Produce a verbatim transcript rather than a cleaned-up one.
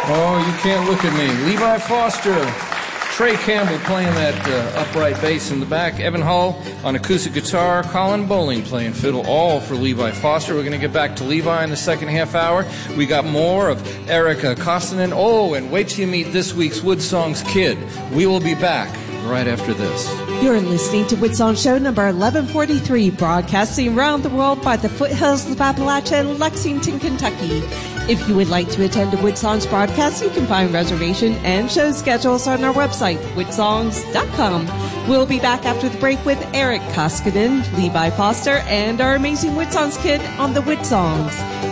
Oh, you can't look at me. Levi Foster, Trey Campbell playing that uh, upright bass in the back, Evan Hull on acoustic guitar, Colin Bowling playing fiddle, all for Levi Foster. We're going to get back to Levi in the second half hour. We got more of Erica Koskinen. Oh, and wait till you meet this week's Wood Songs kid. We will be back right after this. You're listening to Woodsong Show number eleven forty-three, broadcasting around the world by the foothills of Appalachia in Lexington, Kentucky. If you would like to attend a Woodsong's broadcast, you can find reservation and show schedules on our website, woodsongs dot com. We'll be back after the break with Eric Koskinen, Levi Foster, and our amazing Woodsongs kid on the Woodsongs.